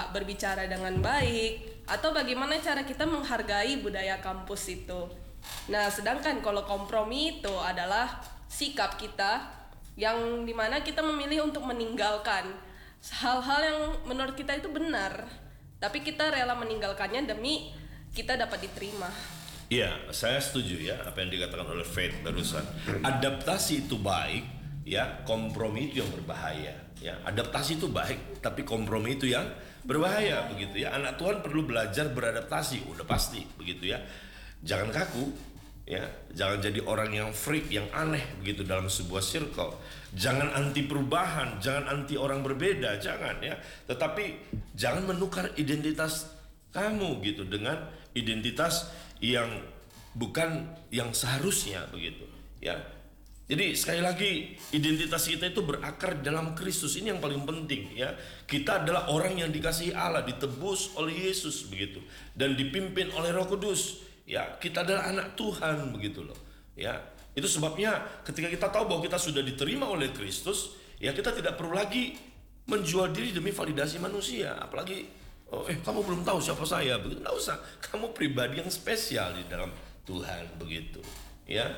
bisa berbicara dengan baik, atau bagaimana cara kita menghargai budaya kampus itu. Nah, sedangkan kalau kompromi itu adalah sikap kita yang dimana kita memilih untuk meninggalkan hal-hal yang menurut kita itu benar, tapi kita rela meninggalkannya demi kita dapat diterima. Iya, saya setuju ya apa yang dikatakan oleh Faith barusan. Adaptasi itu baik, ya. Kompromi itu yang berbahaya. Ya, adaptasi itu baik, tapi kompromi itu yang berbahaya, begitu ya. Anak Tuhan perlu belajar beradaptasi, udah pasti, begitu ya. Jangan kaku, ya. Jangan jadi orang yang freak, yang aneh, begitu dalam sebuah circle. Jangan anti perubahan, jangan anti orang berbeda, jangan ya. Tetapi jangan menukar identitas kamu gitu dengan identitas yang bukan yang seharusnya, begitu ya. Jadi sekali lagi identitas kita itu berakar dalam Kristus, ini yang paling penting ya. Kita adalah orang yang dikasihi Allah, ditebus oleh Yesus begitu, dan dipimpin oleh Roh Kudus ya. Kita adalah anak Tuhan begitu loh ya. Itu sebabnya ketika kita tahu bahwa kita sudah diterima oleh Kristus ya, kita tidak perlu lagi menjual diri demi validasi manusia. Apalagi kamu belum tahu siapa saya, begitu. Nggak usah, kamu pribadi yang spesial di dalam Tuhan begitu ya.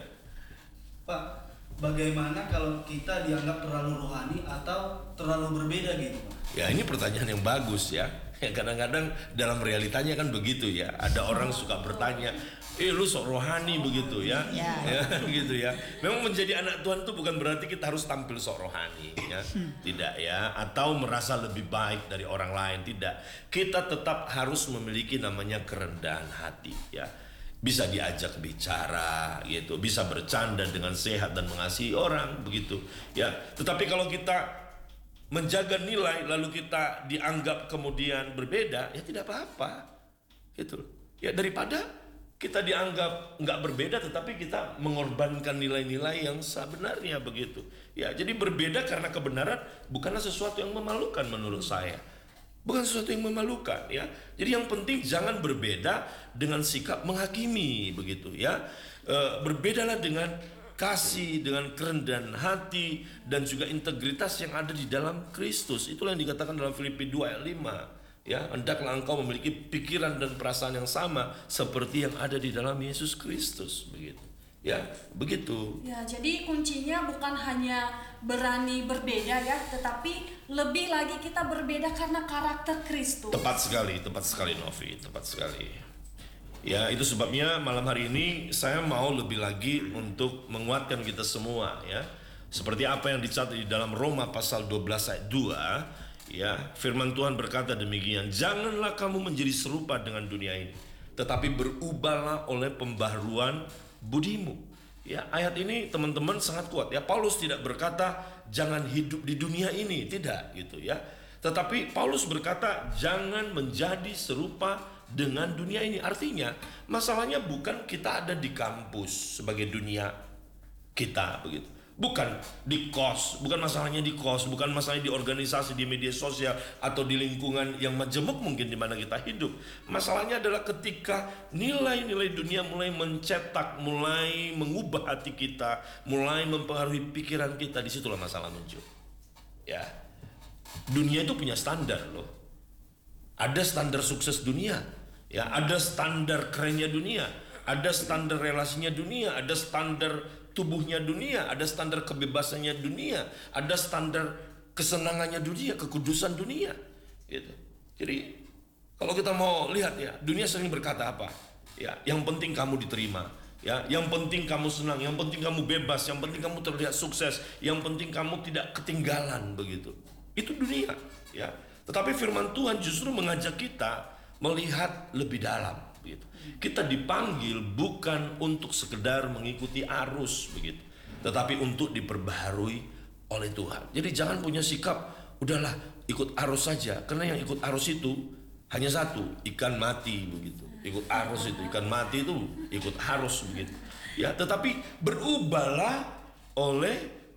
Pak, bagaimana kalau kita dianggap terlalu rohani atau terlalu berbeda gitu, Pak? Ya, ini pertanyaan yang bagus ya. Kadang-kadang dalam realitanya kan begitu ya. Ada orang suka bertanya, lu sok rohani begitu ya. Ya, gitu ya. Memang menjadi anak Tuhan itu bukan berarti kita harus tampil sok rohani ya. Tidak ya, atau merasa lebih baik dari orang lain, tidak. Kita tetap harus memiliki namanya kerendahan hati ya. Bisa diajak bicara gitu, bisa bercanda dengan sehat dan mengasihi orang begitu ya. Tetapi kalau kita menjaga nilai lalu kita dianggap kemudian berbeda, ya tidak apa-apa gitu ya. Daripada kita dianggap nggak berbeda tetapi kita mengorbankan nilai-nilai yang sebenarnya begitu ya. Jadi berbeda karena kebenaran bukanlah sesuatu yang memalukan menurut saya, bukan sesuatu yang memalukan ya. Jadi yang penting jangan berbeda dengan sikap menghakimi begitu ya. Berbedalah dengan kasih, dengan kerendahan hati dan juga integritas yang ada di dalam Kristus. Itulah yang dikatakan dalam Filipi 2 ayat 5 ya. Hendaklah engkau memiliki pikiran dan perasaan yang sama seperti yang ada di dalam Yesus Kristus begitu ya. Begitu ya. Jadi kuncinya bukan hanya berani berbeda ya, tetapi lebih lagi kita berbeda karena karakter Kristus. Tepat sekali Novi, tepat sekali. Ya, itu sebabnya malam hari ini saya mau lebih lagi untuk menguatkan kita semua ya. Seperti apa yang dicatat di dalam Roma pasal 12 ayat 2 ya. Firman Tuhan berkata demikian, janganlah kamu menjadi serupa dengan dunia ini, tetapi berubahlah oleh pembaharuan budimu. Ya, ayat ini teman-teman sangat kuat ya. Paulus tidak berkata jangan hidup di dunia ini, tidak gitu ya. Tetapi Paulus berkata jangan menjadi serupa dengan dunia ini. Artinya masalahnya bukan kita ada di kampus sebagai dunia kita begitu, bukan di kos, bukan masalahnya di kos, bukan masalahnya di organisasi, di media sosial atau di lingkungan yang majemuk mungkin di mana kita hidup. Masalahnya adalah ketika nilai-nilai dunia mulai mencetak, mulai mengubah hati kita, mulai mempengaruhi pikiran kita, disitulah masalah muncul ya. Dunia itu punya standar loh. Ada standar sukses dunia ya, ada standar kerennya dunia, ada standar relasinya dunia, ada standar tubuhnya dunia, ada standar kebebasannya dunia, ada standar kesenangannya dunia, kekudusan dunia gitu. Jadi kalau kita mau lihat ya, dunia sering berkata apa ya, yang penting kamu diterima ya, yang penting kamu senang, yang penting kamu bebas, yang penting kamu terlihat sukses, yang penting kamu tidak ketinggalan begitu. Itu dunia ya. Tetapi firman Tuhan justru mengajak kita melihat lebih dalam begitu. Kita dipanggil bukan untuk sekedar mengikuti arus begitu, tetapi untuk diperbaharui oleh Tuhan. Jadi jangan punya sikap udahlah ikut arus saja, karena yang ikut arus itu hanya satu, ikan mati begitu. Ikut arus itu ikan mati, itu ikut arus begitu ya. Tetapi berubahlah oleh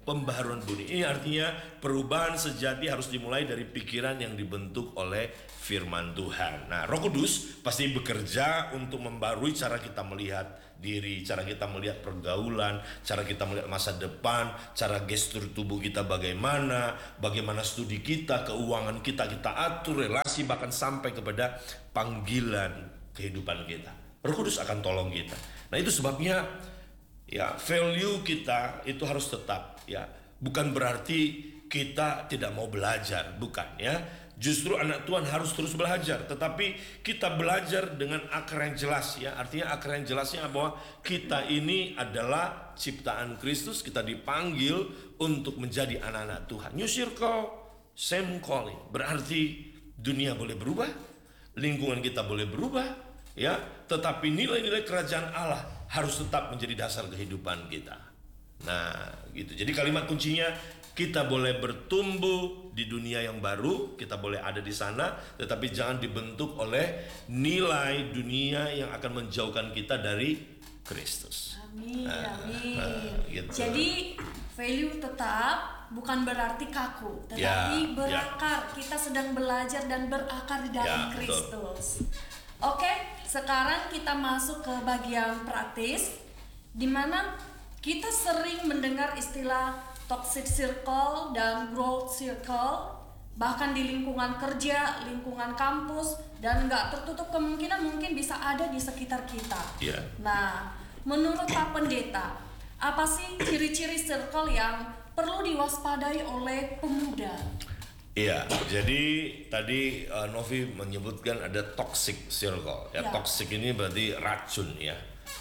pembaharuan budi. Ini artinya perubahan sejati harus dimulai dari pikiran yang dibentuk oleh firman Tuhan. Nah, Roh Kudus pasti bekerja untuk membarui cara kita melihat diri, cara kita melihat pergaulan, cara kita melihat masa depan, cara gestur tubuh kita bagaimana studi kita, keuangan kita atur, relasi, bahkan sampai kepada panggilan kehidupan kita. Roh Kudus akan tolong kita. Nah, itu sebabnya ya value kita itu harus tetap, ya. Bukan berarti kita tidak mau belajar, bukan, ya. Justru anak Tuhan harus terus belajar, tetapi kita belajar dengan akar yang jelas, ya. Artinya akar yang jelasnya bahwa kita ini adalah ciptaan Kristus, kita dipanggil untuk menjadi anak-anak Tuhan. New circle, same calling. Berarti dunia boleh berubah, lingkungan kita boleh berubah, ya. Tetapi nilai-nilai kerajaan Allah harus tetap menjadi dasar kehidupan kita. Nah, gitu. Jadi kalimat kuncinya, kita boleh bertumbuh di dunia yang baru, kita boleh ada di sana, tetapi jangan dibentuk oleh nilai dunia yang akan menjauhkan kita dari Kristus. Amin, amin. Gitu. Jadi value tetap, bukan berarti kaku, tetapi berakar. Kita sedang belajar dan berakar di dalam Kristus. Oke, sekarang kita masuk ke bagian praktis, di mana kita sering mendengar istilah toxic circle dan growth circle, bahkan di lingkungan kerja, lingkungan kampus, dan nggak tertutup kemungkinan mungkin bisa ada di sekitar kita. Nah, menurut Pak Pendeta, apa sih ciri-ciri circle yang perlu diwaspadai oleh pemuda? Iya, jadi tadi Novi menyebutkan ada toxic circle. Ya, toxic ini berarti racun, ya.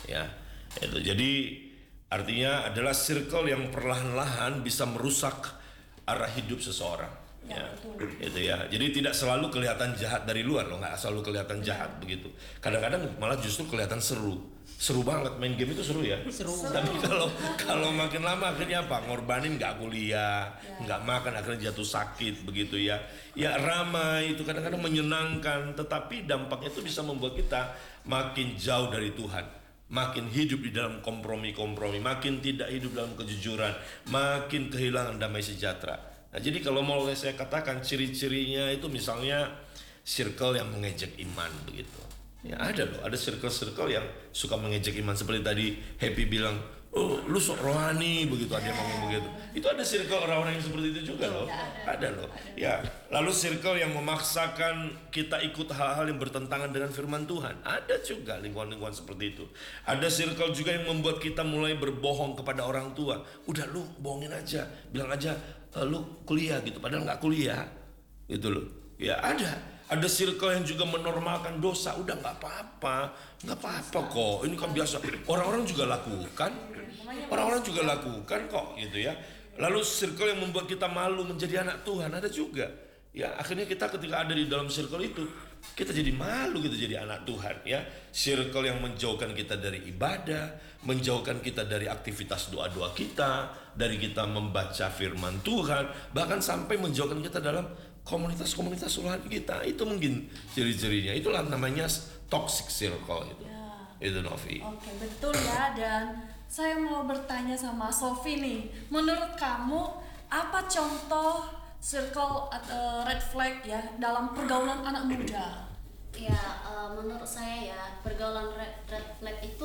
Itu. Jadi artinya adalah circle yang perlahan-lahan bisa merusak arah hidup seseorang. Itu ya. Jadi tidak selalu kelihatan jahat dari luar loh, nggak selalu kelihatan jahat begitu. Kadang-kadang malah justru kelihatan seru banget, main game itu seru ya. Tapi kalau makin lama akhirnya apa? Ngorbanin nggak kuliah, nggak makan, akhirnya jatuh sakit begitu ya. Ya ramai itu kadang-kadang menyenangkan, tetapi dampaknya itu bisa membuat kita makin jauh dari Tuhan, makin hidup di dalam kompromi-kompromi, makin tidak hidup dalam kejujuran, makin kehilangan damai sejahtera. Nah, jadi kalau mau saya katakan ciri-cirinya itu misalnya circle yang mengejek iman begitu. Ya ada loh, ada circle-circle yang suka mengejek iman, seperti tadi Happy bilang, oh lu sok rohani begitu, ada yang ngomong begitu. Itu ada circle orang-orang yang seperti itu juga loh. Ada loh. Ya, lalu circle yang memaksakan kita ikut hal-hal yang bertentangan dengan firman Tuhan. Ada juga lingkungan-lingkungan seperti itu. Ada circle juga yang membuat kita mulai berbohong kepada orang tua. Udah lu bohongin aja, bilang aja lu kuliah gitu, padahal nggak kuliah. Gitu loh. Ya ada circle yang juga menormalkan dosa. Udah nggak apa-apa kok. Ini kan biasa. Orang-orang juga lakukan kok, gitu ya. Lalu circle yang membuat kita malu menjadi anak Tuhan ada juga. Ya akhirnya kita ketika ada di dalam circle itu kita jadi malu gitu jadi anak Tuhan ya. Circle yang menjauhkan kita dari ibadah, menjauhkan kita dari aktivitas doa-doa kita, dari kita membaca firman Tuhan, bahkan sampai menjauhkan kita dalam komunitas-komunitas rohani kita. Itu mungkin ciri-cirinya. Itulah namanya toxic circle itu. Itu Novi. Oke, betul ya. Dan saya mau bertanya sama Sofi nih. Menurut kamu apa contoh circle red flag ya dalam pergaulan anak muda? Ya, menurut saya ya pergaulan red flag itu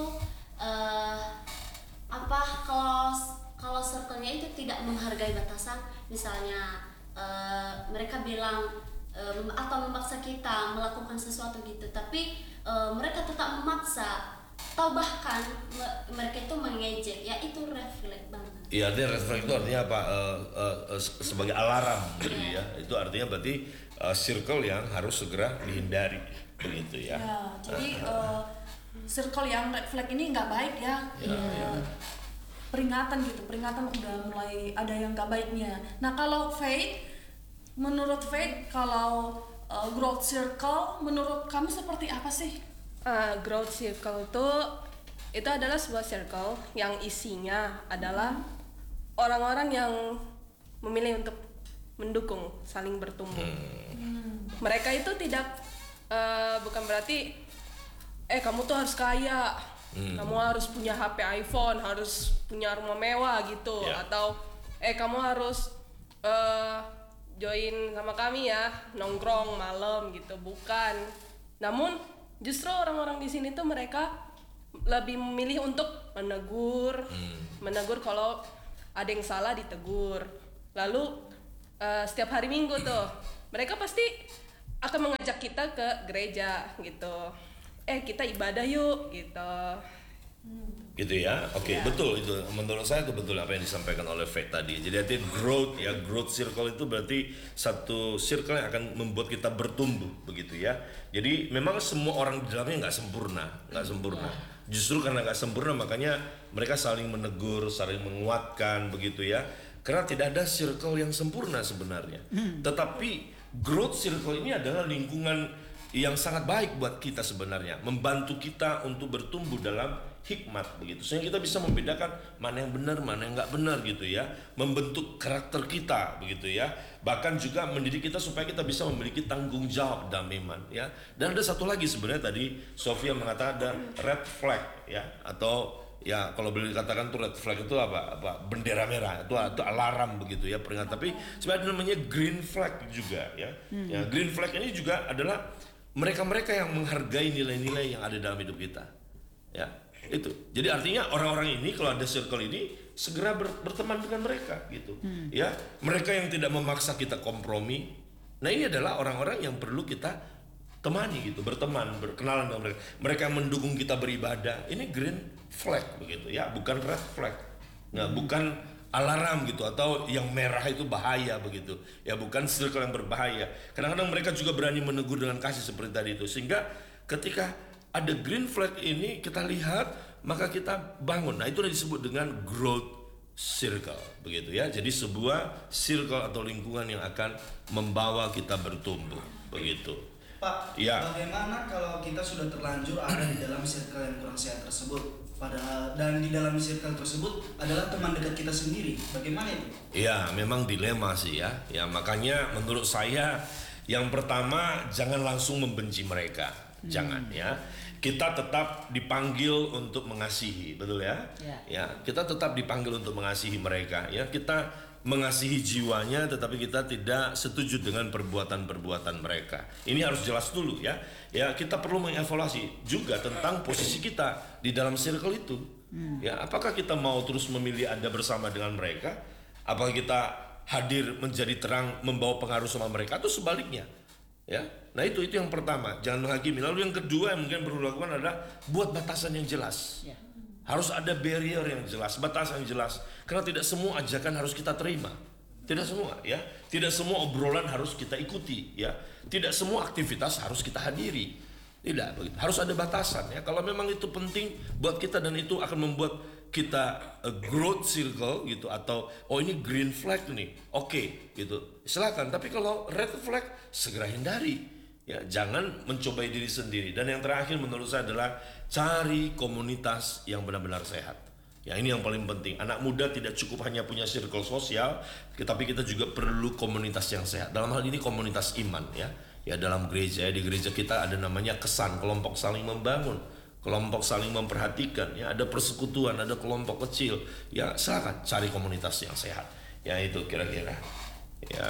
kalau circle-nya itu tidak menghargai batasan, misalnya mereka bilang atau memaksa kita melakukan sesuatu gitu, tapi mereka tetap memaksa, atau bahkan mereka itu mengejek, ya itu red flag banget. Iya, artinya red flag itu artinya apa? Sebagai alarm gitu ya. Itu artinya berarti circle yang harus segera dihindari begitu ya. Jadi circle yang red flag ini nggak baik ya. Peringatan udah mulai ada yang nggak baiknya. Nah kalau menurut Faith kalau growth circle menurut kamu seperti apa sih? Growth circle itu adalah sebuah circle yang isinya adalah orang-orang yang memilih untuk mendukung, saling bertumbuh. Mereka itu tidak bukan berarti kamu tuh harus kaya, kamu harus punya HP iPhone, harus punya rumah mewah gitu, atau kamu harus join sama kami ya, nongkrong malam gitu, bukan. Namun justru orang-orang di sini tuh mereka lebih memilih untuk menegur kalau ada yang salah ditegur. Lalu setiap hari Minggu tuh mereka pasti akan mengajak kita ke gereja gitu. Kita ibadah yuk gitu. Gitu ya, oke. Betul itu. Menurut saya itu betul apa yang disampaikan oleh Faith tadi. Jadi artinya growth circle itu berarti satu circle yang akan membuat kita bertumbuh, begitu ya. Jadi memang semua orang di dalamnya nggak sempurna. Justru karena nggak sempurna makanya mereka saling menegur, saling menguatkan, begitu ya. Karena tidak ada circle yang sempurna sebenarnya. Tetapi growth circle ini adalah lingkungan yang sangat baik buat kita sebenarnya, membantu kita untuk bertumbuh dalam hikmat begitu, sehingga kita bisa membedakan mana yang benar, mana yang nggak benar gitu ya, membentuk karakter kita begitu ya, bahkan juga mendidik kita supaya kita bisa memiliki tanggung jawab dalam iman ya. Dan ada satu lagi sebenarnya tadi Sofia mengatakan ada red flag ya, atau ya kalau boleh dikatakan tuh red flag itu apa bendera merah itu alarm begitu ya, peringatan. Tapi sebenarnya namanya green flag juga ya. Ya green flag ini juga adalah mereka-mereka yang menghargai nilai-nilai yang ada dalam hidup kita ya. Itu jadi artinya orang-orang ini kalau ada circle ini segera berteman dengan mereka gitu ya. Mereka yang tidak memaksa kita kompromi. Nah ini adalah orang-orang yang perlu kita temani gitu, berteman, berkenalan dengan mereka. Mereka yang mendukung kita beribadah. Ini green flag begitu ya, bukan red flag. Nah bukan alarm gitu, atau yang merah itu bahaya begitu ya, bukan circle yang berbahaya. Kadang-kadang mereka juga berani menegur dengan kasih seperti tadi itu, sehingga ketika ada green flag ini kita lihat maka kita bangun. Nah itu disebut dengan growth circle begitu ya. Jadi sebuah circle atau lingkungan yang akan membawa kita bertumbuh begitu. Pak, ya. Bagaimana kalau kita sudah terlanjur ada di dalam circle yang kurang sehat tersebut, dan di dalam circle tersebut adalah teman dekat kita sendiri, bagaimana itu? Ya, memang dilema sih ya. Ya makanya menurut saya yang pertama jangan langsung membenci mereka, jangan ya. Kita tetap dipanggil untuk mengasihi, betul ya? Ya, kita tetap dipanggil untuk mengasihi mereka ya. Kita mengasihi jiwanya, tetapi kita tidak setuju dengan perbuatan-perbuatan mereka. Ini harus jelas dulu ya. Ya, kita perlu mengevaluasi juga tentang posisi kita di dalam circle itu. Ya, apakah kita mau terus memilih ada bersama dengan mereka? Apakah kita hadir menjadi terang, membawa pengaruh sama mereka, atau sebaliknya? Ya, nah itu yang pertama, jangan menghakimi. Lalu yang kedua yang mungkin perlu dilakukan adalah buat batasan yang jelas. Harus ada barrier yang jelas, batasan yang jelas. Karena tidak semua ajakan harus kita terima, tidak semua ya, tidak semua obrolan harus kita ikuti ya, tidak semua aktivitas harus kita hadiri, tidak begitu. Harus ada batasan ya. Kalau memang itu penting buat kita dan itu akan membuat kita growth circle gitu, atau ini green flag nih, oke, gitu, silakan. Tapi kalau red flag segera hindari ya, jangan mencobai diri sendiri. Dan yang terakhir menurut saya adalah cari komunitas yang benar-benar sehat ya. Ini yang paling penting. Anak muda tidak cukup hanya punya circle sosial, tapi kita juga perlu komunitas yang sehat. Dalam hal ini komunitas iman ya. Ya dalam gereja, di gereja kita ada namanya kesan, kelompok saling membangun, kelompok saling memperhatikan ya, ada persekutuan, ada kelompok kecil ya. Silakan cari komunitas yang sehat ya, itu kira-kira ya.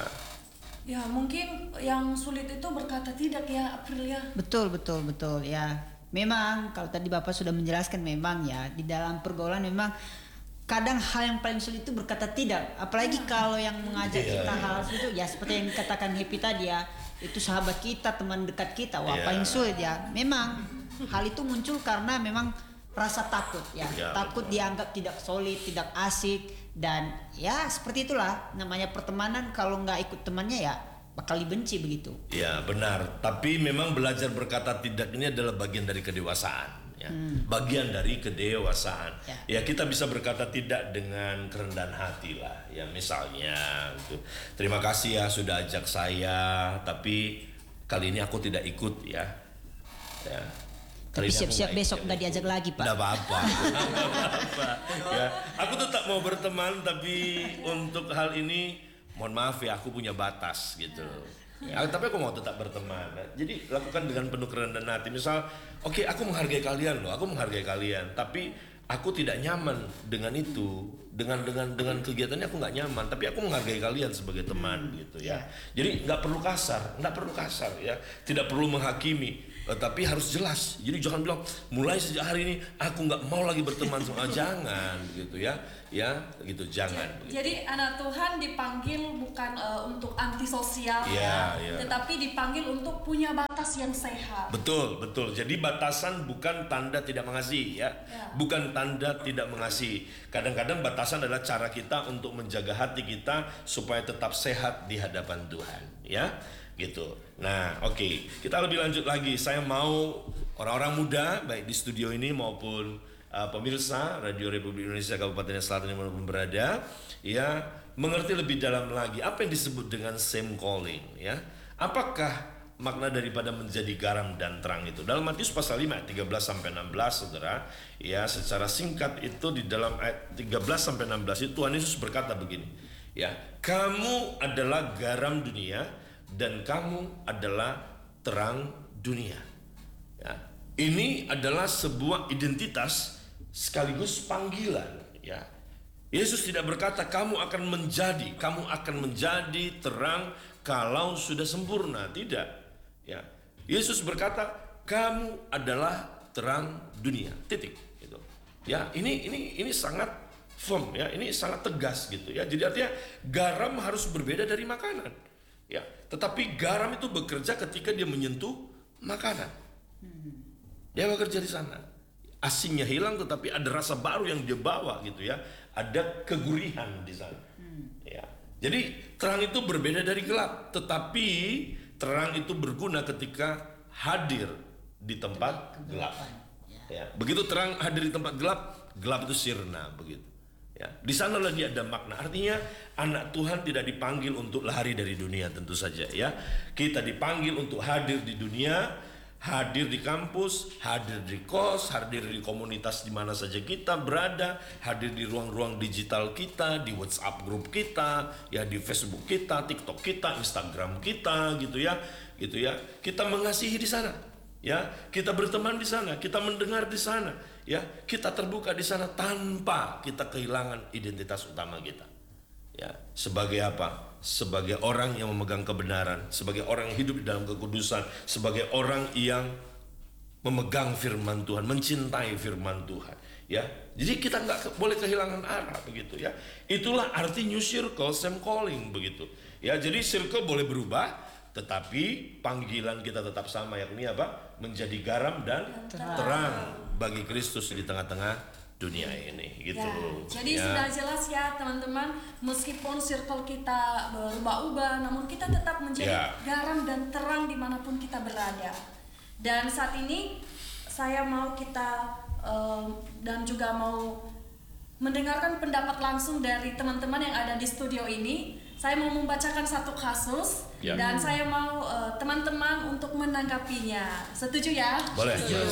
Ya mungkin yang sulit itu berkata tidak ya, Aprilia. Betul ya. Memang kalau tadi Bapak sudah menjelaskan, memang ya di dalam pergaulan memang kadang hal yang paling sulit itu berkata tidak. Apalagi kalau yang mengajak kita hal itu ya, seperti yang dikatakan Happy tadi ya, itu sahabat kita, teman dekat kita. Wah paling sulit ya. Memang hal itu muncul karena memang rasa takut ya, takut dianggap tidak solid, tidak asik, dan ya seperti itulah namanya pertemanan. Kalau nggak ikut temannya ya bakal dibenci begitu. Ya benar, tapi memang belajar berkata tidak ini adalah bagian dari kedewasaan ya. Bagian dari kedewasaan ya, kita bisa berkata tidak dengan kerendahan hati lah ya. Misalnya gitu, terima kasih ya sudah ajak saya, tapi kali ini aku tidak ikut ya. Tapi siap-siap besok nggak diajak lagi Pak. Nggak apa-apa. Ya, aku tetap mau berteman, tapi untuk hal ini mohon maaf ya, aku punya batas gitu. Ya, tapi aku mau tetap berteman. Jadi lakukan dengan penuh kerendahan hati. Misal, oke, aku menghargai kalian loh, aku menghargai kalian. Tapi aku tidak nyaman dengan itu, dengan kegiatannya aku nggak nyaman, tapi aku menghargai kalian sebagai teman gitu ya. Jadi nggak perlu kasar ya, tidak perlu menghakimi, tapi harus jelas. Jadi jangan bilang mulai sejak hari ini aku nggak mau lagi berteman sama, jangan gitu ya gitu, jangan. Jadi anak Tuhan dipanggil bukan untuk antisosial ya, tetapi dipanggil untuk punya batas yang sehat. Betul. Jadi batasan bukan tanda tidak mengasihi ya. Bukan tanda tidak mengasihi. Kadang-kadang batasan adalah cara kita untuk menjaga hati kita supaya tetap sehat di hadapan Tuhan ya. Gitu. Nah, oke. Kita lebih lanjut lagi. Saya mau orang-orang muda baik di studio ini maupun pemirsa Radio Republik Indonesia Kabupaten Selatan yang berada ya, mengerti lebih dalam lagi apa yang disebut dengan same calling ya. Apakah makna daripada menjadi garam dan terang itu? Dalam Matius pasal 5 13 sampai 16 Saudara, ya secara singkat itu di dalam ayat 13 sampai 16 itu Tuhan Yesus berkata begini, ya, kamu adalah garam dunia dan kamu adalah terang dunia. Ya, ini adalah sebuah identitas sekaligus panggilan ya. Yesus tidak berkata kamu akan menjadi terang kalau sudah sempurna, tidak ya. Yesus berkata kamu adalah terang dunia, titik gitu. Ya, ini sangat firm ya, ini sangat tegas gitu ya. Jadi artinya garam harus berbeda dari makanan. Ya, tetapi garam itu bekerja ketika dia menyentuh makanan. Dia bekerja di sana. Asinnya hilang tetapi ada rasa baru yang dia bawa gitu ya. Ada kegurihan di sana. Ya. Jadi terang itu berbeda dari gelap, tetapi terang itu berguna ketika hadir di tempat gelap. Ya. Begitu terang hadir di tempat gelap, gelap itu sirna begitu. Ya. Di sanalah dia ada makna. Artinya anak Tuhan tidak dipanggil untuk lari dari dunia tentu saja ya. Kita dipanggil untuk hadir di dunia. Hadir di kampus, hadir di kos, hadir di komunitas di mana saja kita berada, hadir di ruang-ruang digital kita, di WhatsApp grup kita, ya di Facebook kita, TikTok kita, Instagram kita, gitu ya. Kita mengasihi di sana, ya. Kita berteman di sana, kita mendengar di sana, ya. Kita terbuka di sana tanpa kita kehilangan identitas utama kita. Ya, sebagai apa? Sebagai orang yang memegang kebenaran, sebagai orang yang hidup di dalam kekudusan, sebagai orang yang memegang firman Tuhan, mencintai firman Tuhan. Ya, jadi kita nggak boleh kehilangan arah begitu ya. Itulah arti new circle, same calling begitu. Ya, jadi circle boleh berubah, tetapi panggilan kita tetap sama, yakni apa? Menjadi garam dan terang bagi Kristus di tengah-tengah dunia ini gitu. Ya, jadi sudah jelas ya teman-teman, meskipun circle kita berubah-ubah, namun kita tetap menjadi garam dan terang dimanapun kita berada. Dan saat ini saya mau kita dan juga mau mendengarkan pendapat langsung dari teman-teman yang ada di studio ini. Saya mau membacakan satu kasus dan saya mau teman-teman untuk menanggapinya. Setuju ya? Boleh.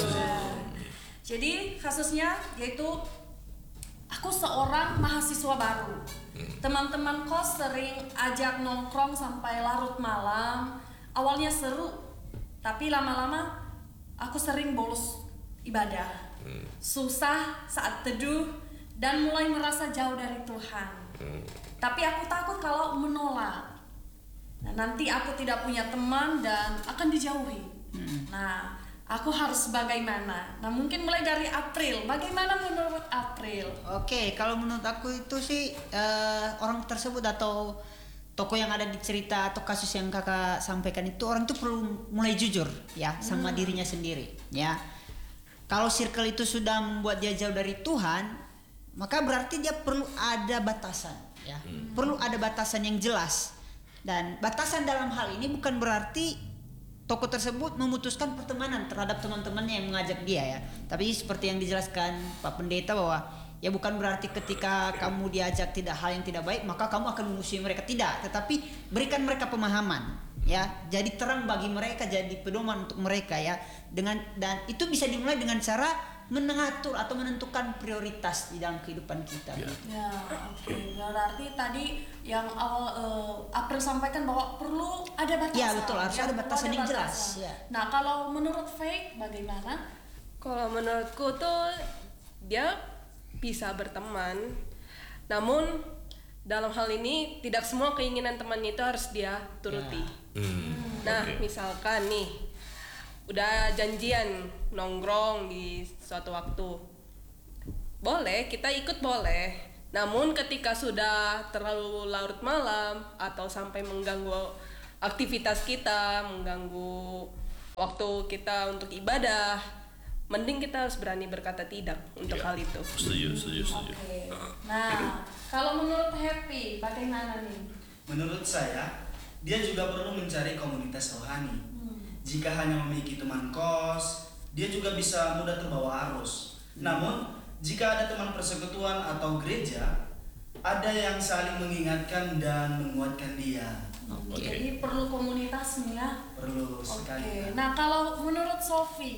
Jadi kasusnya yaitu aku seorang mahasiswa baru. Teman-teman kos sering ajak nongkrong sampai larut malam. Awalnya seru, tapi lama-lama aku sering bolos ibadah. Susah saat teduh dan mulai merasa jauh dari Tuhan. Tapi aku takut kalau menolak. Nah, nanti aku tidak punya teman dan akan dijauhi. Nah, aku harus bagaimana? Nah, mungkin mulai dari April. Bagaimana menurut April? Oke, kalau menurut aku itu sih orang tersebut atau tokoh yang ada di cerita atau kasus yang kakak sampaikan itu, orang itu perlu mulai jujur ya sama dirinya sendiri ya. Kalau circle itu sudah membuat dia jauh dari Tuhan, maka berarti dia perlu ada batasan ya. Perlu ada batasan yang jelas. Dan batasan dalam hal ini bukan berarti tokoh tersebut memutuskan pertemanan terhadap teman-temannya yang mengajak dia ya. Tapi seperti yang dijelaskan Pak Pendeta bahwa ya bukan berarti ketika kamu diajak tidak hal yang tidak baik maka kamu akan memusuhi mereka, tidak. Tetapi berikan mereka pemahaman ya. Jadi terang bagi mereka, jadi pedoman untuk mereka ya. Dan itu bisa dimulai dengan cara mengatur atau menentukan prioritas di dalam kehidupan kita. Ya, oke. Berarti tadi yang awal April sampaikan bahwa perlu ada batasan. Ya betul, harus ada batasan yang jelas. Ya. Nah, kalau menurut Faye bagaimana? Kalau menurutku tuh dia bisa berteman. Namun dalam hal ini tidak semua keinginan teman itu harus dia turuti. Nah, misalkan nih udah janjian nongkrong di suatu waktu, boleh kita ikut boleh. Namun ketika sudah terlalu larut malam atau sampai mengganggu aktivitas kita, mengganggu waktu kita untuk ibadah, mending kita harus berani berkata tidak untuk hal itu. Setuju. Oke. Nah, kalau menurut Happy bagaimana nih? Menurut saya, dia juga perlu mencari komunitas rohani. Jika hanya memiliki teman kos, dia juga bisa mudah terbawa arus. Namun, jika ada teman persekutuan atau gereja, ada yang saling mengingatkan dan menguatkan dia. Jadi perlu komunitas nih ya. Perlu sekali. Nah, kalau menurut Sophie,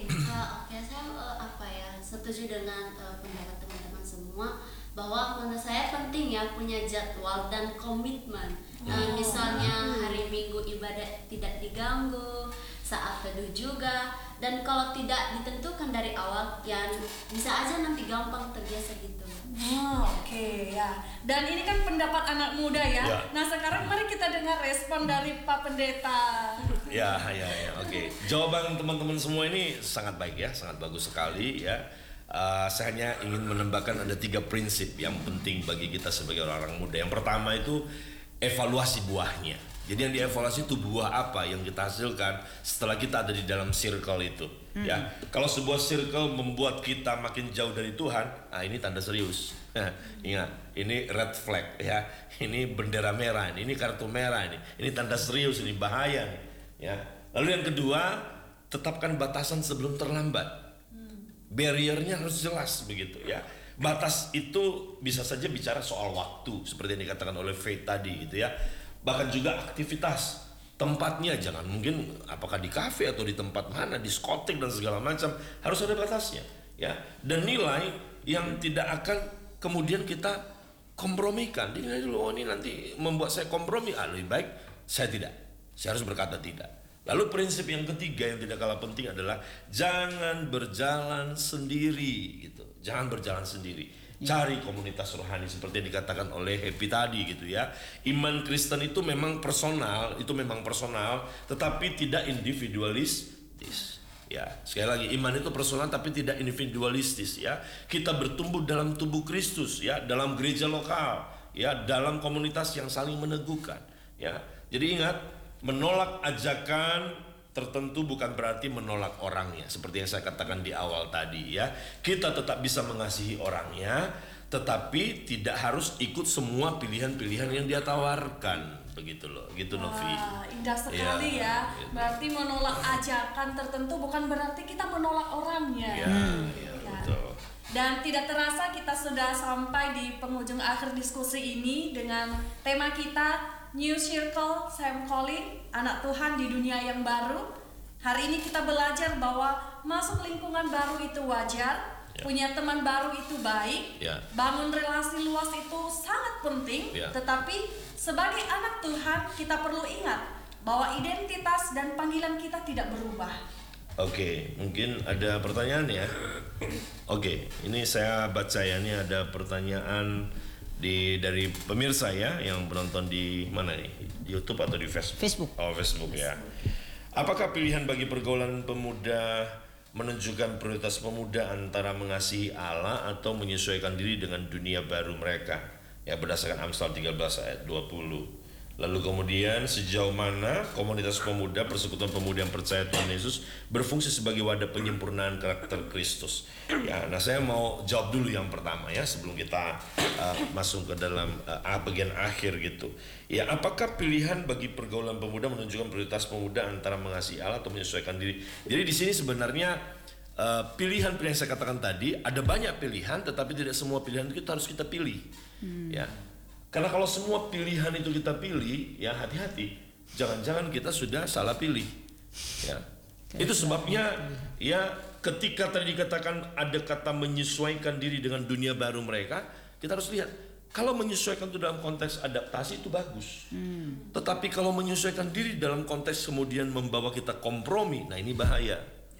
Saya setuju dengan pendapat teman-teman semua bahwa menurut saya penting ya punya jadwal dan komitmen. Misalnya hari Minggu ibadah tidak diganggu, saat teduh juga, dan kalau tidak ditentukan dari awal ya bisa aja nanti gampang terbiasa gitu. Oke ya. Dan ini kan pendapat anak muda ya. Nah, sekarang mari kita dengar respon dari Pak Pendeta. Ya, oke. Jawaban teman-teman semua ini sangat baik ya, sangat bagus sekali ya. Saya hanya ingin menambahkan ada 3 prinsip yang penting bagi kita sebagai orang muda. Yang pertama itu evaluasi buahnya. Jadi yang dievaluasi itu buah apa yang kita hasilkan setelah kita ada di dalam circle itu. Ya, kalau sebuah circle membuat kita makin jauh dari Tuhan, ini tanda serius. Ingat, ini red flag ya. Ini bendera merah, ini kartu merah ini tanda serius, ini bahaya nih. Ya. Lalu yang kedua, tetapkan batasan sebelum terlambat. Barriernya harus jelas begitu ya. Batas itu bisa saja bicara soal waktu seperti yang dikatakan oleh Faith tadi gitu ya. Bahkan juga aktivitas, tempatnya jangan mungkin apakah di kafe atau di tempat mana, diskotik dan segala macam, harus ada batasnya ya. Dan nilai yang tidak akan kemudian kita kompromikan. Dinilai dulu, ini nanti membuat saya kompromi, lebih baik saya harus berkata tidak. Lalu prinsip yang ketiga yang tidak kalah penting adalah jangan berjalan sendiri gitu. Jangan berjalan sendiri. Cari komunitas rohani seperti yang dikatakan oleh Happy tadi gitu ya. Iman Kristen itu memang personal, tetapi tidak individualistis. Ya, sekali lagi iman itu personal tapi tidak individualistis ya. Kita bertumbuh dalam tubuh Kristus ya, dalam gereja lokal ya, dalam komunitas yang saling meneguhkan ya. Jadi ingat, menolak ajakan tertentu bukan berarti menolak orangnya. Seperti yang saya katakan di awal tadi ya, kita tetap bisa mengasihi orangnya, tetapi tidak harus ikut semua pilihan-pilihan yang dia tawarkan. Begitu loh, gitu Novi. Indah sekali ya. Gitu. Berarti menolak ajakan tertentu bukan berarti kita menolak orangnya. Betul. Dan tidak terasa kita sudah sampai di penghujung akhir diskusi ini dengan tema kita New Circle Sam Collins, anak Tuhan di dunia yang baru. Hari ini kita belajar bahwa masuk lingkungan baru itu wajar, punya teman baru itu baik, bangun relasi luas itu sangat penting. Tetapi sebagai anak Tuhan kita perlu ingat bahwa identitas dan panggilan kita tidak berubah. Oke, mungkin ada pertanyaan ya. Oke, ini saya baca ya, ini ada pertanyaan dari pemirsa ya yang menonton di mana nih? YouTube atau di Facebook? Oh, Facebook ya. Apakah pilihan bagi pergaulan pemuda menunjukkan prioritas pemuda antara mengasihi Allah atau menyesuaikan diri dengan dunia baru mereka? Ya, berdasarkan Amsal 13 ayat 20. Lalu kemudian sejauh mana komunitas pemuda, persekutuan pemuda yang percaya Tuhan Yesus berfungsi sebagai wadah penyempurnaan karakter Kristus? Ya, nah saya mau jawab dulu yang pertama ya sebelum kita masuk ke dalam bagian akhir gitu. Ya, apakah pilihan bagi pergaulan pemuda menunjukkan prioritas pemuda antara mengasihi Allah atau menyesuaikan diri? Jadi di sini sebenarnya pilihan-pilihan yang saya katakan tadi, ada banyak pilihan, tetapi tidak semua pilihan itu harus kita pilih. Ya. Karena kalau semua pilihan itu kita pilih, ya hati-hati, jangan-jangan kita sudah salah pilih. Ya. Itu sebabnya ya ketika tadi dikatakan ada kata menyesuaikan diri dengan dunia baru mereka, kita harus lihat kalau menyesuaikan itu dalam konteks adaptasi itu bagus. Tetapi kalau menyesuaikan diri dalam konteks kemudian membawa kita kompromi, nah ini bahaya.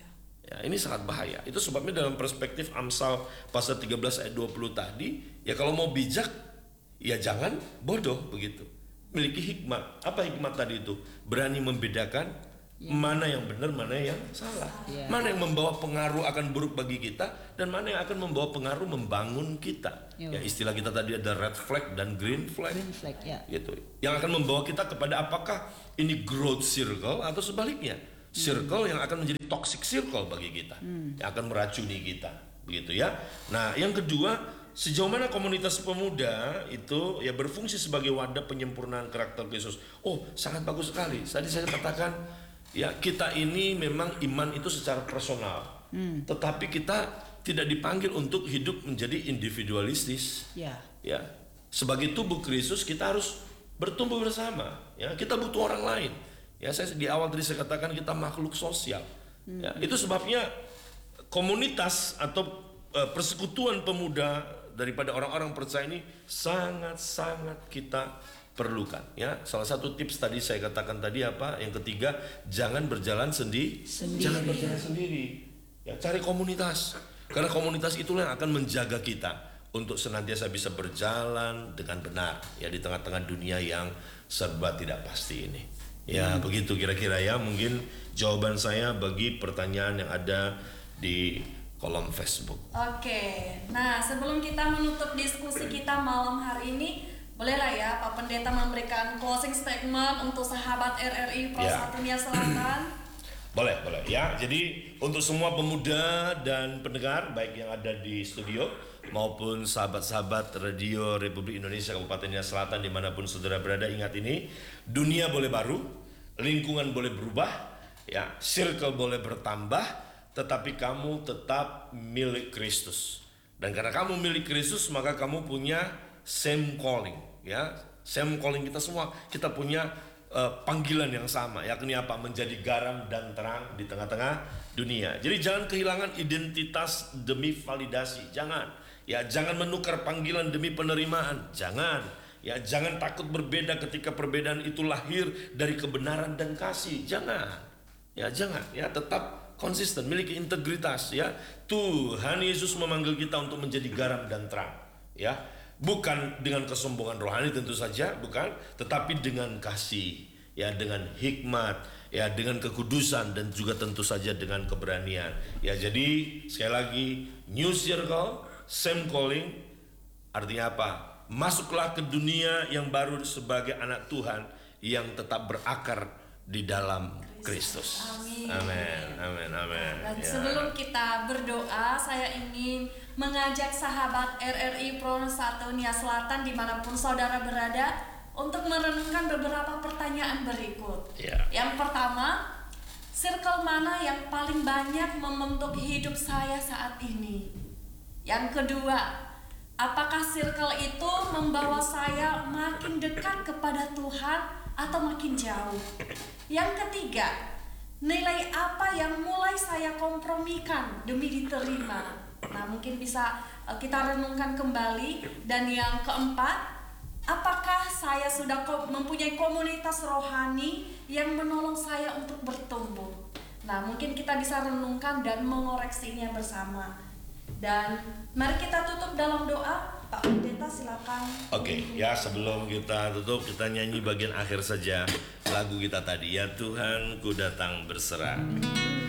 Ya, ini sangat bahaya. Itu sebabnya dalam perspektif Amsal pasal 13 ayat 20 tadi, ya kalau mau bijak, ya jangan bodoh begitu. Miliki hikmat. Apa hikmat tadi itu? Berani membedakan mana yang benar, mana yang salah. Mana yang membawa pengaruh akan buruk bagi kita, dan mana yang akan membawa pengaruh membangun kita. Ya, istilah kita tadi ada red flag dan green flag. Gitu. Yang akan membawa kita kepada apakah ini growth circle atau sebaliknya. Circle yang akan menjadi toxic circle bagi kita, yang akan meracuni kita, begitu ya. Nah, yang kedua, sejauh mana komunitas pemuda itu ya berfungsi sebagai wadah penyempurnaan karakter Kristus. Oh, sangat bagus sekali. Tadi saya katakan, ya kita ini memang iman itu secara personal, tetapi kita tidak dipanggil untuk hidup menjadi individualistis. Ya, sebagai tubuh Kristus kita harus bertumbuh bersama. Ya, kita butuh orang lain. Ya, saya di awal tadi saya katakan kita makhluk sosial. Ya, itu sebabnya komunitas atau persekutuan pemuda daripada orang-orang percaya ini sangat-sangat kita perlukan. Ya, salah satu tips tadi saya katakan tadi apa? Yang ketiga, jangan berjalan sendiri. Jangan berjalan sendiri. Ya, cari komunitas. Karena komunitas itulah yang akan menjaga kita untuk senantiasa bisa berjalan dengan benar ya di tengah-tengah dunia yang serba tidak pasti ini. Ya, begitu kira-kira ya mungkin jawaban saya bagi pertanyaan yang ada di kolom Facebook. Oke, nah sebelum kita menutup diskusi kita malam hari ini, bolehlah ya Pak Pendeta memberikan closing statement untuk sahabat RRI Pro1 Nia Selatan. Boleh ya. Jadi untuk semua pemuda dan pendengar baik yang ada di studio maupun sahabat-sahabat Radio Republik Indonesia Kabupaten Nia Selatan dimanapun saudara berada, ingat ini, dunia boleh baru, lingkungan boleh berubah, ya, circle boleh bertambah, tetapi kamu tetap milik Kristus. Dan karena kamu milik Kristus, maka kamu punya same calling, ya, same calling kita semua. Kita punya panggilan yang sama, yakni apa? Menjadi garam dan terang di tengah-tengah dunia. Jadi jangan kehilangan identitas demi validasi, jangan. Ya, jangan menukar panggilan demi penerimaan, jangan. Ya, jangan takut berbeda ketika perbedaan itu lahir dari kebenaran dan kasih, jangan. Ya, jangan. Ya, tetap konsisten, miliki integritas. Ya, Tuhan Yesus memanggil kita untuk menjadi garam dan terang. Ya, bukan dengan kesombongan rohani tentu saja, bukan, tetapi dengan kasih, ya, dengan hikmat, ya, dengan kekudusan, dan juga tentu saja dengan keberanian. Ya, jadi sekali lagi, new circle, same calling, artinya apa? Masuklah ke dunia yang baru sebagai anak Tuhan yang tetap berakar di dalam Kristus. Amin. Dan sebelum kita berdoa, saya ingin mengajak sahabat RRI Pro1 Nia Selatan dimanapun saudara berada untuk merenungkan beberapa pertanyaan berikut. Yang pertama, circle mana yang paling banyak membentuk hidup saya saat ini? Yang kedua, apakah circle itu membawa saya makin dekat kepada Tuhan atau makin jauh? Yang ketiga, nilai apa yang mulai saya kompromikan demi diterima? Nah, mungkin bisa kita renungkan kembali. Dan yang keempat, apakah saya sudah mempunyai komunitas rohani yang menolong saya untuk bertumbuh? Nah, mungkin kita bisa renungkan dan mengoreksinya bersama. Dan mari kita tutup dalam doa. Pak Pendeta silakan. Oke, ya, sebelum kita tutup, kita nyanyi bagian akhir saja lagu kita tadi, ya Tuhan ku datang berserah.